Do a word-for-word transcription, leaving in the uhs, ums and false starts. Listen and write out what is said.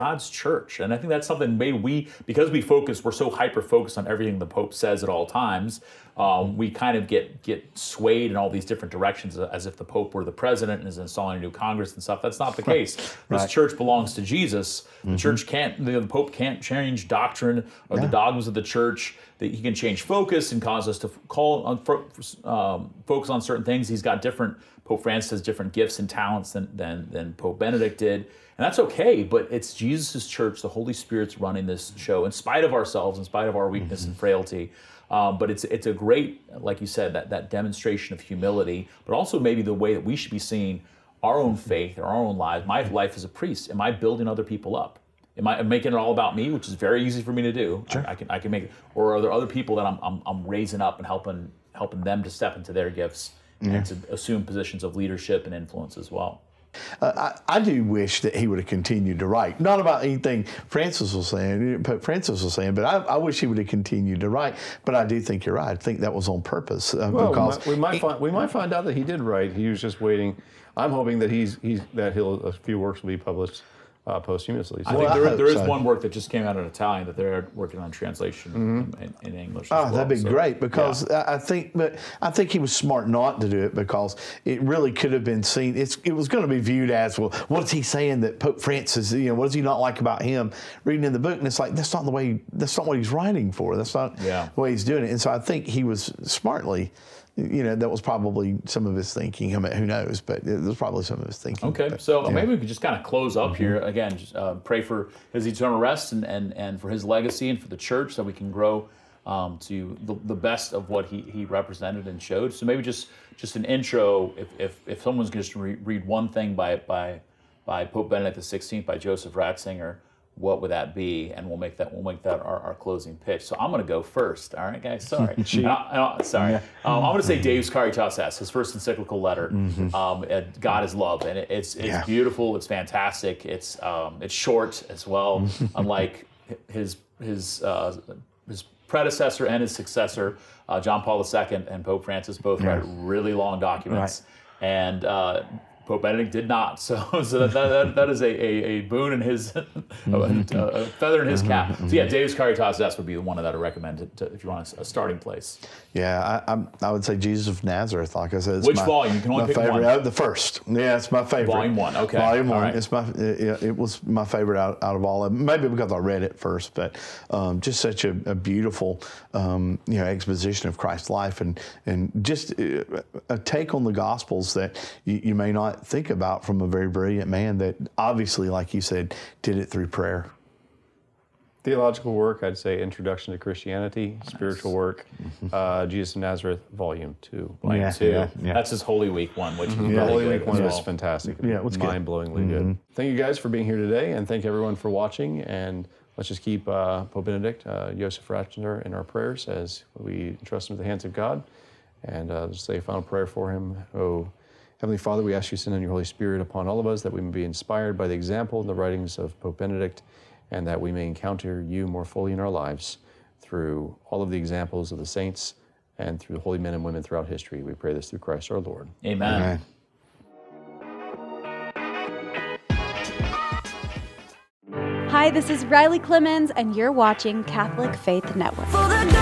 God's church. And I think that's something maybe we, because we focus, we're so hyper-focused on everything the Pope says at all times, um, we kind of get get swayed in all these different directions as if the Pope were the president and is installing a new Congress and stuff. That's not the case. This Right. church belongs to Jesus. The mm-hmm. church can't, the, the Pope can't change doctrine or yeah. the dogmas of the church. That he can change focus and cause us to call on, um, focus on certain things. He's got different, Pope Francis has different gifts and talents than, than, than Pope Benedict did. And that's okay, but it's Jesus' church, the Holy Spirit's running this show in spite of ourselves, in spite of our weakness mm-hmm. and frailty. Um, but it's it's a great, like you said, that, that demonstration of humility, but also maybe the way that we should be seeing our own faith or our own lives. My life as a priest, am I building other people up? Am I making it all about me, which is very easy for me to do? Sure. I, I can I can make it. Or are there other people that I'm I'm, I'm raising up and helping helping them to step into their gifts yeah. and to assume positions of leadership and influence as well? Uh, I, I do wish that he would have continued to write. Not about anything Francis was saying, Francis was saying, but I, I wish he would have continued to write. But I do think you're right. I think that was on purpose. Uh, well, because we might, we might he, find we might find out that he did write. He was just waiting. I'm hoping that he's he's that he'll a few works will be published Uh, posthumously. So. I think well, there, I there is so. one work that just came out in Italian that they're working on translation mm-hmm. in, in English. As oh, well. that'd be so, great because yeah. I think, but I think he was smart not to do it because it really could have been seen. It's, it was going to be viewed as, well, what is he saying that Pope Francis? You know, what does he not like about him? Reading in the book, and it's like that's not the way. That's not what he's writing for. That's not yeah. the way he's doing it. And so I think he was smartly. You know, that was probably some of his thinking. I mean, who knows? But it was probably some of his thinking. Okay, but, so yeah. maybe we could just kind of close up mm-hmm. here. Again, just uh, pray for his eternal rest and, and, and for his legacy and for the church so we can grow um, to the, the best of what he, he represented and showed. So maybe just just an intro, if if, if someone's going to re- read one thing by, by, by Pope Benedict the sixteenth, by Joseph Ratzinger, what would that be? And we'll make that we'll make that our, our closing pitch. So I'm going to go first. All right, guys. Sorry, I, I, sorry. Um, I'm going to say Deus Caritas Est, his first encyclical letter. Mm-hmm. Um, God is love, and it, it's it's yeah. beautiful. It's fantastic. It's um, it's short as well. Unlike his his uh, his predecessor and his successor, uh, John Paul the Second and Pope Francis, both yeah. write really long documents, right. and. Uh, Pope Benedict did not, so so that that, that is a, a, a boon in his, mm-hmm. a, a feather in his cap. Mm-hmm. So yeah, Deus Caritas Est would be the one that I would recommend to, to, if you want a, a starting place. Yeah, I, I I would say Jesus of Nazareth. Like I said, it's which my, volume? You can only my pick favorite. one. Uh, the first. Yeah, it's my favorite. Volume one. Okay. Volume one. Right. It's my. It, it was my favorite out, out of all of them. Maybe because I read it first, but um, just such a, a beautiful, um, you know, exposition of Christ's life and and just a, a take on the Gospels that you, you may not think about from a very brilliant man that obviously, like you said, did it through prayer. Theological work, I'd say Introduction to Christianity. Nice. Spiritual work, uh, Jesus of Nazareth, Volume Two. Volume yeah, Two. Yeah, yeah. That's his Holy Week one, which mm-hmm. is yeah. really Holy good Week one well. was fantastic. Yeah, it was mind-blowingly good. Mm-hmm. good. Thank you guys for being here today, and thank everyone for watching. And let's just keep uh, Pope Benedict, uh, Joseph Ratzinger, in our prayers as we entrust him to the hands of God. And uh, just say a final prayer for him. Oh, Heavenly Father, we ask you to send in your Holy Spirit upon all of us, that we may be inspired by the example and the writings of Pope Benedict, and that we may encounter you more fully in our lives through all of the examples of the saints and through the holy men and women throughout history. We pray this through Christ our Lord. Amen. Amen. Hi, this is Riley Clemens, and you're watching Catholic Faith Network.